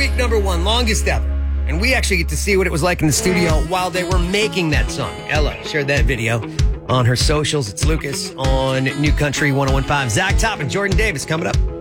week number one, longest ever. And we actually get to see what it was like in the studio while they were making that song. Ella shared that video on her socials. It's Lucas on New Country 101.5. Zach Top and Jordan Davis coming up.